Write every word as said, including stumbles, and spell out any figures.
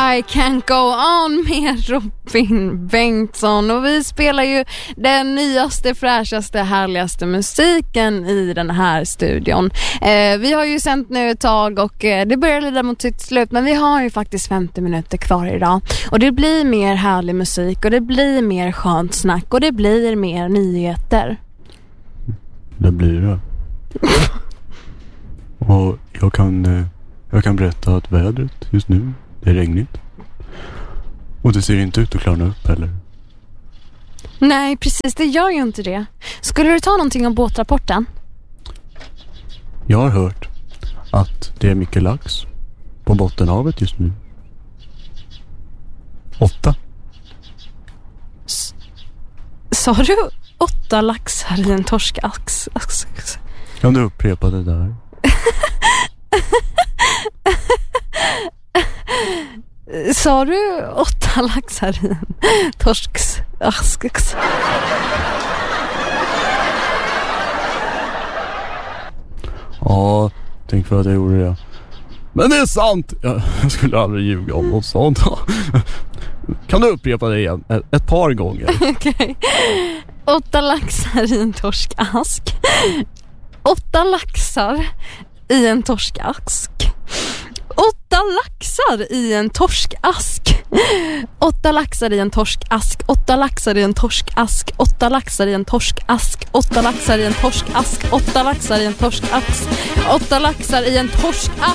I Can't Go On med Robin Bengtsson. Och vi spelar ju den nyaste, fräschaste, härligaste musiken i den här studion. Eh, vi har ju sänt nu ett tag och eh, det börjar lida mot sitt slut, men vi har ju faktiskt femtio minuter kvar idag. Och det blir mer härlig musik och det blir mer skönt snack och det blir mer nyheter. Det blir det. Och jag kan, jag kan berätta att vädret just nu, det är regnigt. Och det ser inte ut att klarna upp heller. Nej, precis, det gör ju inte det. Skulle du ta någonting om båtrapporten? Jag har hört att det är mycket lax på Bottenhavet just nu. Åtta. S- Sa du åtta laxar i en torskax? Kan du upprepa det där? Sa du åtta laxar i en torskax? Ja, tänk för att jag gjorde det. Men det är sant! Jag skulle aldrig ljuga om något sånt. Kan du upprepa det igen? Ett, ett par gånger. Okej. Okay. Åtta laxar i en torskask. Åtta laxar i en torskask. Åtta laxar i en torskask. Åtta laxar i en torskask. Åtta laxar i en torskask. Åtta laxar i en torskask. Åtta laxar i en torskask. Åtta laxar i en torskask. Åtta laxar i en torskask.